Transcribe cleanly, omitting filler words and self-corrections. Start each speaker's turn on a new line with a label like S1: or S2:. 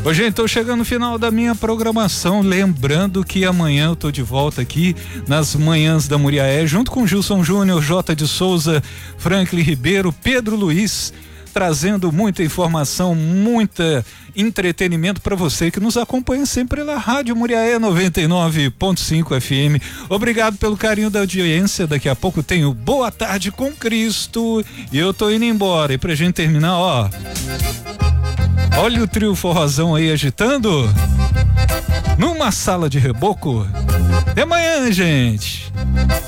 S1: Ô, gente, tô chegando no final da minha programação, lembrando que amanhã eu tô de volta aqui nas manhãs da Muriaé, junto com Gilson Júnior, J de Souza, Franklin Ribeiro, Pedro Luiz, trazendo muita informação, muita entretenimento para você que nos acompanha sempre pela Rádio Muriaé 99.5 FM. Obrigado pelo carinho da audiência. Daqui a pouco tem o Boa Tarde com Cristo e eu tô indo embora. E pra gente terminar, ó, olha o trio forrozão aí agitando numa sala de reboco. Até amanhã, gente.